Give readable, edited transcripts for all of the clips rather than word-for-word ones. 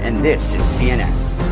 and this is CNN.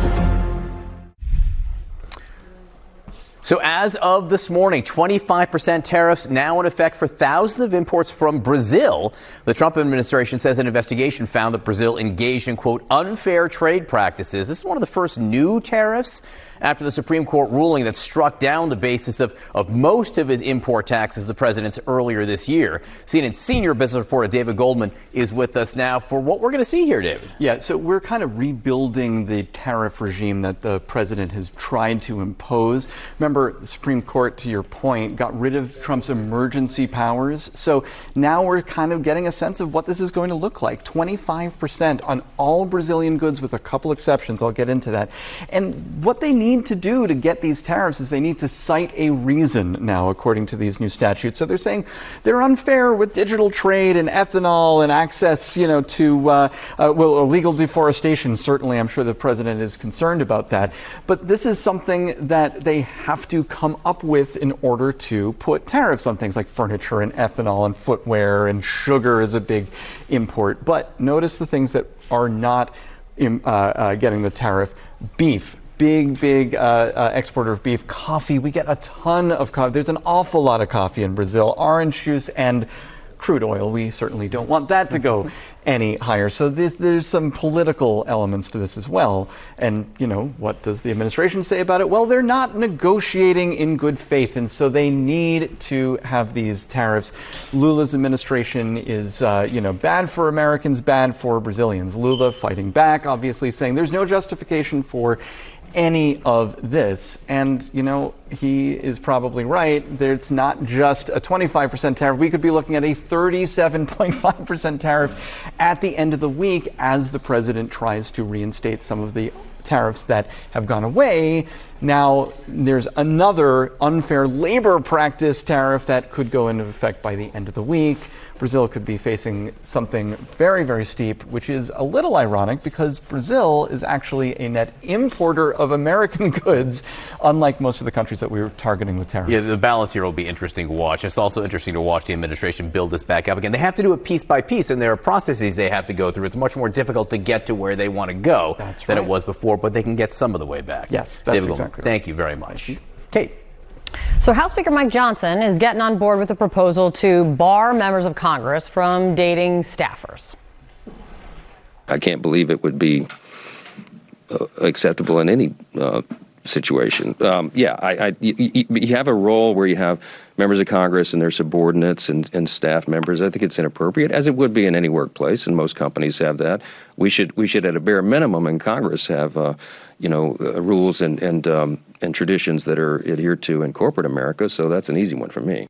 So as of this morning, 25% tariffs now in effect for thousands of imports from Brazil. The Trump administration says an investigation found that Brazil engaged in, quote, unfair trade practices. This is one of the first new tariffs after the Supreme Court ruling that struck down the basis of most of his import taxes, the president's earlier this year. CNN senior business reporter David Goldman is with us now for what we're going to see here, David. Yeah, so we're kind of rebuilding the tariff regime that the president has tried to impose. Remember, the Supreme Court, to your point, got rid of Trump's emergency powers. So now we're kind of getting a sense of what this is going to look like. 25% on all Brazilian goods with a couple exceptions. I'll get into that. And what they need to do to get these tariffs is they need to cite a reason now, according to these new statutes. So they're saying they're unfair with digital trade and ethanol and access, to illegal deforestation. Certainly, I'm sure the president is concerned about that. But this is something that they have to come up with in order to put tariffs on things like furniture and ethanol and footwear, and sugar is a big import. But notice the things that are not getting the tariff. Beef. Big exporter of beef. Coffee, we get a ton of coffee. There's an awful lot of coffee in Brazil. Orange juice and crude oil. We certainly don't want that to go any higher. So there's some political elements to this as well. And, what does the administration say about it? Well, they're not negotiating in good faith, and so they need to have these tariffs. Lula's administration is, bad for Americans, bad for Brazilians. Lula fighting back, obviously saying there's no justification for any of this. And, he is probably right. It's not just a 25% tariff. We could be looking at a 37.5% tariff at the end of the week as the president tries to reinstate some of the tariffs that have gone away. Now, there's another unfair labor practice tariff that could go into effect by the end of the week. Brazil could be facing something very, very steep, which is a little ironic because Brazil is actually a net importer of American goods, unlike most of the countries that we were targeting with tariffs. Yeah, the balance here will be interesting to watch. It's also interesting to watch the administration build this back up again. They have to do it piece by piece, and there are processes they have to go through. It's much more difficult to get to where they want to go than it was before, but they can get some of the way back. Yes, that's David, exactly right. Thank you very much. Kate. So House Speaker Mike Johnson is getting on board with a proposal to bar members of Congress from dating staffers. I can't believe it would be acceptable in any situation. You have a role where you have members of Congress and their subordinates and staff members. I think it's inappropriate, as it would be in any workplace, and most companies have that. We should at a bare minimum in Congress have rules and traditions that are adhered to in corporate America. So that's an easy one for me.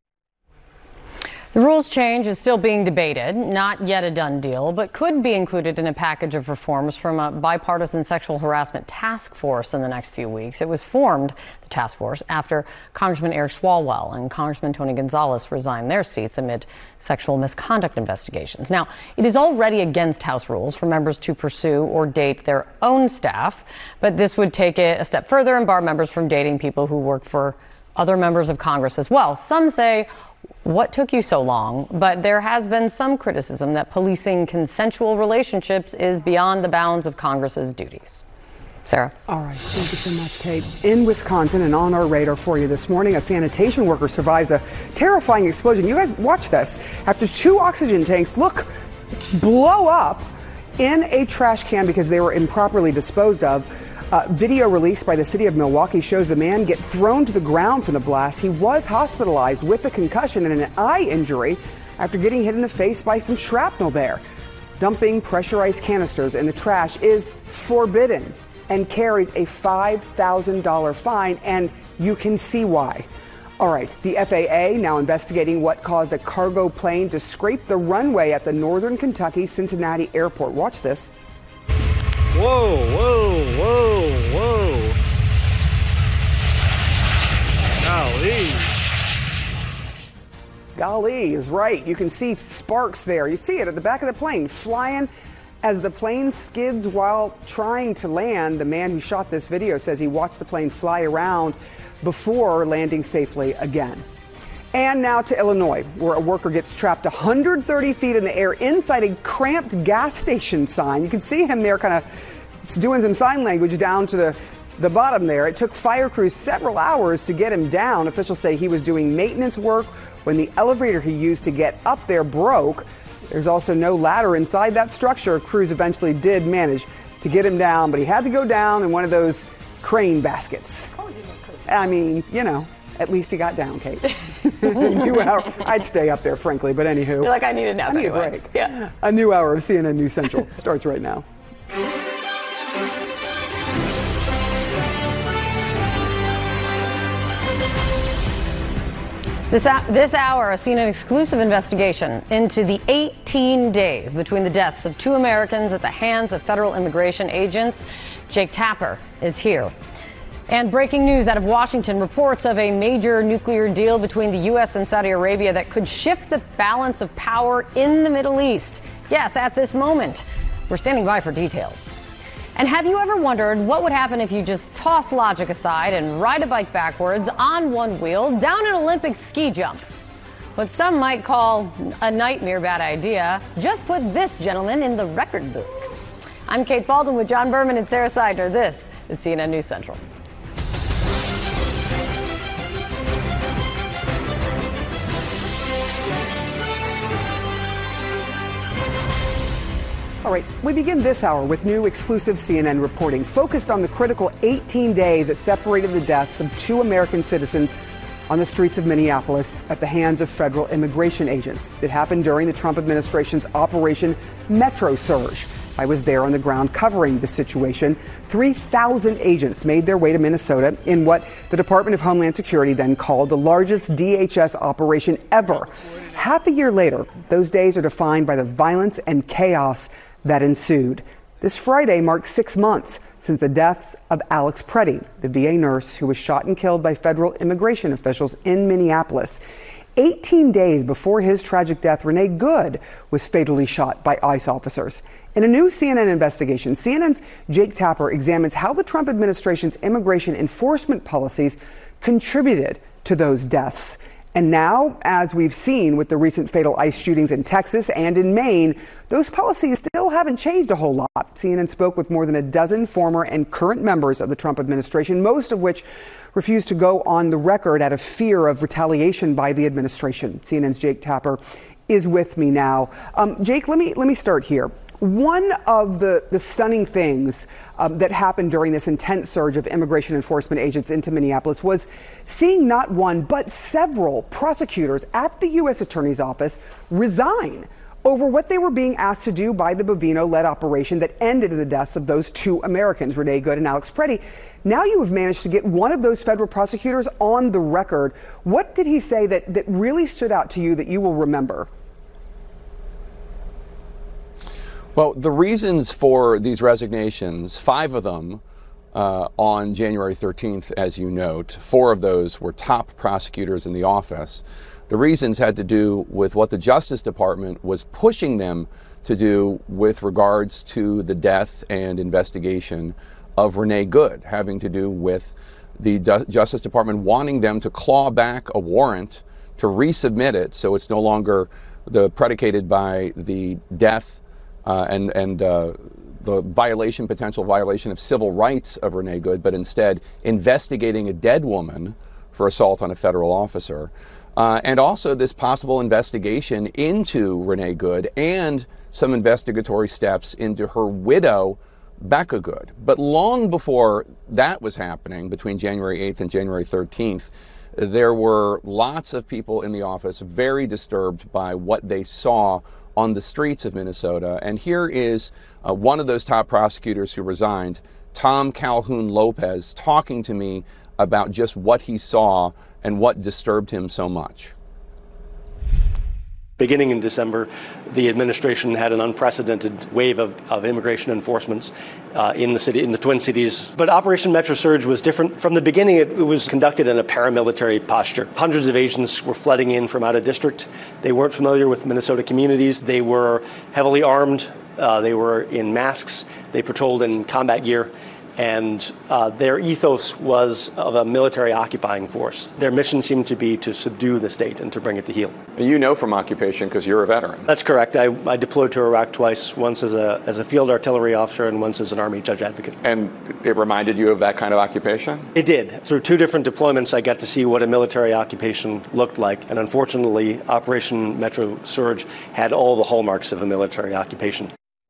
The rules change is still being debated, not yet a done deal, but could be included in a package of reforms from a bipartisan sexual harassment task force in the next few weeks. It was formed, the task force, after Congressman Eric Swalwell and Congressman Tony Gonzalez resigned their seats amid sexual misconduct investigations. Now, it is already against House rules for members to pursue or date their own staff, but this would take it a step further and bar members from dating people who work for other members of Congress as well. Some say, what took you so long? But there has been some criticism that policing consensual relationships is beyond the bounds of Congress's duties. Sarah? All right. Thank you so much, Kate. In Wisconsin and on our radar for you this morning, a sanitation worker survives a terrifying explosion. You guys watch this. After 2 oxygen tanks, blow up in a trash can because they were improperly disposed of. Video released by the city of Milwaukee shows a man get thrown to the ground from the blast. He was hospitalized with a concussion and an eye injury after getting hit in the face by some shrapnel there. Dumping pressurized canisters in the trash is forbidden and carries a $5,000 fine, and you can see why. All right, the FAA now investigating what caused a cargo plane to scrape the runway at the Northern Kentucky Cincinnati Airport. Watch this. Whoa, whoa, whoa, whoa. Golly is right. You can see sparks there. You see it at the back of the plane flying as the plane skids while trying to land. The man who shot this video says he watched the plane fly around before landing safely again. And now to Illinois, where a worker gets trapped 130 feet in the air inside a cramped gas station sign. You can see him there kind of doing some sign language down to the bottom there. It took fire crews several hours to get him down. Officials say he was doing maintenance work when the elevator he used to get up there broke. There's also no ladder inside that structure. Crews eventually did manage to get him down, but he had to go down in one of those crane baskets. I mean, you know, at least he got down, Kate. A new hour. I'd stay up there, frankly, but anywho. You're like, I need a nap. I need anyway. a break. Yeah. A new hour of CNN News Central starts right now. This hour, a CNN exclusive investigation into the 18 days between the deaths of 2 Americans at the hands of federal immigration agents. Jake Tapper is here. And breaking news out of Washington, reports of a major nuclear deal between the U.S. and Saudi Arabia that could shift the balance of power in the Middle East. Yes, at this moment. We're standing by for details. And have you ever wondered what would happen if you just toss logic aside and ride a bike backwards on one wheel down an Olympic ski jump? What some might call a nightmare bad idea, just put this gentleman in the record books. I'm Kate Baldwin with John Berman and Sarah Seidner. This is CNN News Central. All right, we begin this hour with new exclusive CNN reporting focused on the critical 18 days that separated the deaths of 2 American citizens on the streets of Minneapolis at the hands of federal immigration agents. It happened during the Trump administration's Operation Metro Surge. I was there on the ground covering the situation. 3,000 agents made their way to Minnesota in what the Department of Homeland Security then called the largest DHS operation ever. Half a year later, those days are defined by the violence and chaos that ensued. This Friday marks 6 months since the deaths of Alex Preddy, the VA nurse who was shot and killed by federal immigration officials in Minneapolis. 18 days before his tragic death, Renee Good was fatally shot by ICE officers. In a new CNN investigation, CNN's Jake Tapper examines how the Trump administration's immigration enforcement policies contributed to those deaths. And now, as we've seen with the recent fatal ICE shootings in Texas and in Maine, those policies still haven't changed a whole lot. CNN spoke with more than a dozen former and current members of the Trump administration, most of which refused to go on the record out of fear of retaliation by the administration. CNN's Jake Tapper is with me now. Jake, let me start here. One of the stunning things that happened during this intense surge of immigration enforcement agents into Minneapolis was seeing not one, but several prosecutors at the U.S. Attorney's Office resign over what they were being asked to do by the Bovino-led operation that ended in the deaths of those 2 Americans, Renee Good and Alex Preddy. Now you have managed to get one of those federal prosecutors on the record. What did he say that really stood out to you that you will remember? Well, the reasons for these resignations, 5 of them on January 13th, as you note, 4 of those were top prosecutors in the office. The reasons had to do with what the Justice Department was pushing them to do with regards to the death and investigation of Renee Good, having to do with the Justice Department wanting them to claw back a warrant to resubmit it so it's no longer predicated by the death and the potential violation of civil rights of Renee Good, but instead investigating a dead woman for assault on a federal officer. And also this possible investigation into Renee Good and some investigatory steps into her widow, Becca Good. But long before that was happening, between January 8th and January 13th, there were lots of people in the office very disturbed by what they saw on the streets of Minnesota. And here is one of those top prosecutors who resigned, Tom Calhoun Lopez, talking to me about just what he saw and what disturbed him so much. Beginning in December, the administration had an unprecedented wave of immigration enforcements in the Twin Cities. But Operation Metro Surge was different. From the beginning, it was conducted in a paramilitary posture. Hundreds of agents were flooding in from out of district. They weren't familiar with Minnesota communities. They were heavily armed. They were in masks. They patrolled in combat gear. And their ethos was of a military occupying force. Their mission seemed to be to subdue the state and to bring it to heel. You know from occupation because you're a veteran. That's correct. I deployed to Iraq twice, once as a field artillery officer and once as an Army judge advocate. And it reminded you of that kind of occupation? It did. Through 2 different deployments, I got to see what a military occupation looked like. And unfortunately, Operation Metro Surge had all the hallmarks of a military occupation.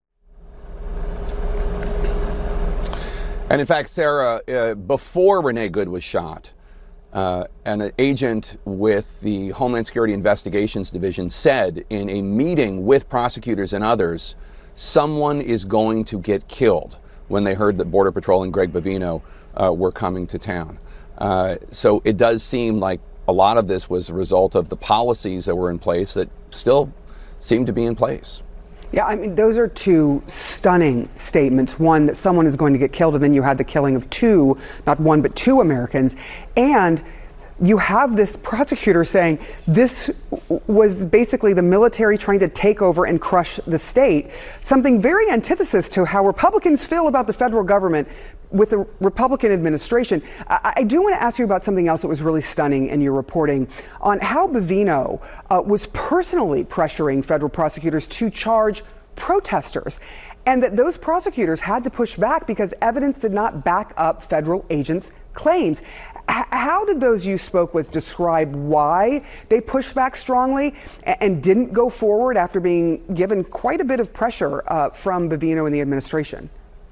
And in fact, Sarah, before Renee Good was shot, an agent with the Homeland Security Investigations Division said in a meeting with prosecutors and others, someone is going to get killed when they heard that Border Patrol and Greg Bavino were coming to town. So it does seem like a lot of this was a result of the policies that were in place that still seem to be in place. Yeah, I mean, those are 2 stunning statements. One, that someone is going to get killed, and then you had the killing of 2, not 1, but 2 Americans. And you have this prosecutor saying this was basically the military trying to take over and crush the state, something very antithesis to how Republicans feel about the federal government with the Republican administration. I do want to ask you about something else that was really stunning in your reporting on how Bavino was personally pressuring federal prosecutors to charge protesters, and that those prosecutors had to push back because evidence did not back up federal agents' claims. How did those you spoke with describe why they pushed back strongly and didn't go forward after being given quite a bit of pressure from Bavino and the administration?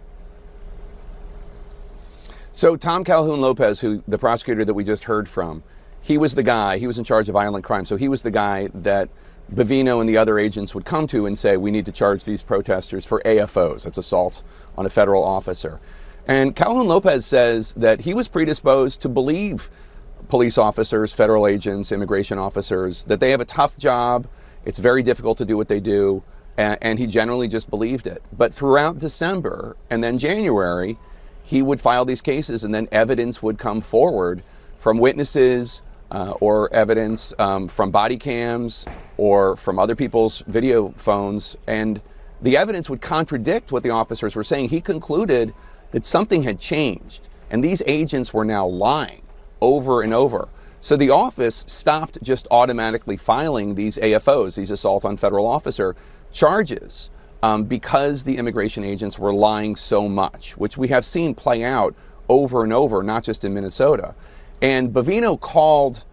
So Tom Calhoun Lopez, who the prosecutor that we just heard from, he was the guy, he was in charge of violent crime. So he was the guy that Bavino and the other agents would come to and say, we need to charge these protesters for AFOs. That's assault on a federal officer. And Calhoun Lopez says that he was predisposed to believe police officers, federal agents, immigration officers, that they have a tough job. It's very difficult to do what they do. And he generally just believed it. But throughout December and then January, he would file these cases, and then evidence would come forward from witnesses or evidence from body cams or from other people's video phones. And the evidence would contradict what the officers were saying. He concluded that something had changed, and these agents were now lying over and over. So the office stopped just automatically filing these AFOs, these assault on federal officer charges, because the immigration agents were lying so much, which we have seen play out over and over, not just in Minnesota. And Bavino called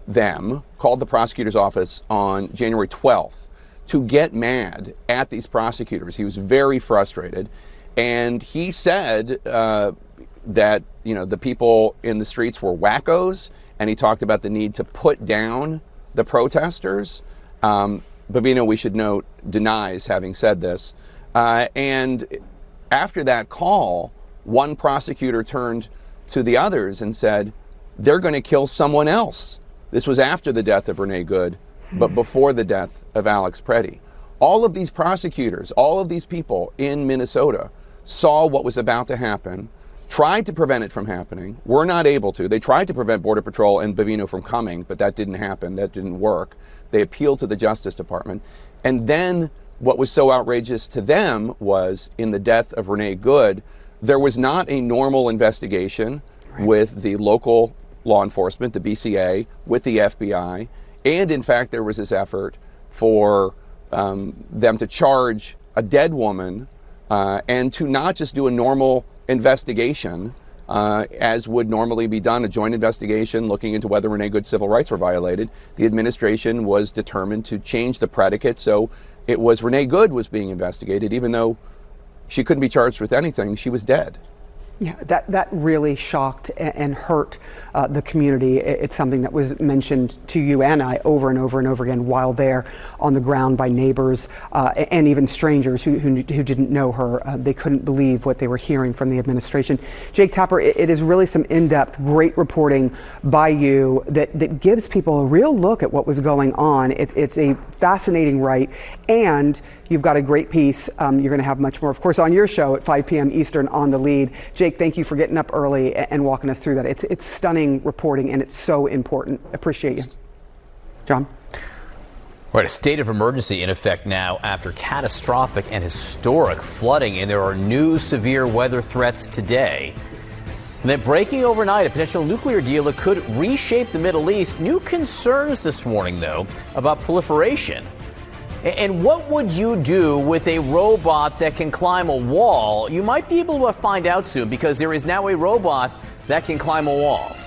the prosecutor's office on January 12th to get mad at these prosecutors. He was very frustrated. And he said that, the people in the streets were wackos, and he talked about the need to put down the protesters. Bavino, we should note, denies having said this. And after that call, one prosecutor turned to the others and said, they're going to kill someone else. This was after the death of Renee Good, but before the death of Alex Preddy. All of these prosecutors, all of these people in Minnesota saw what was about to happen, tried to prevent it from happening, were not able to. They tried to prevent Border Patrol and Bavino from coming, but that didn't happen. That didn't work. They appealed to the Justice Department. And then what was so outrageous to them was, in the death of Renee Good, there was not a normal investigation with the local law enforcement, the BCA, with the FBI. And in fact, there was this effort for them to charge a dead woman and to not just do a normal investigation as would normally be done, a joint investigation looking into whether Renee Good's civil rights were violated. The administration was determined to change the predicate, so it was Renee Good was being investigated, even though she couldn't be charged with anything. She was dead. Yeah, that really shocked and hurt the community. It's something that was mentioned to you and I over and over and over again while there on the ground by neighbors and even strangers who didn't know her. They couldn't believe what they were hearing from the administration. Jake Tapper, it is really some in-depth, great reporting by you that gives people a real look at what was going on. It's a fascinating write, and you've got a great piece. You're going to have much more, of course, on your show at 5 p.m. Eastern on The Lead. Jake, thank you for getting up early and walking us through that. It's stunning reporting, and it's so important. Appreciate you. John? Right, a state of emergency in effect now after catastrophic and historic flooding, and there are new severe weather threats today. And then breaking overnight, a potential nuclear deal that could reshape the Middle East. New concerns this morning, though, about proliferation. And what would you do with a robot that can climb a wall? You might be able to find out soon, because there is now a robot that can climb a wall.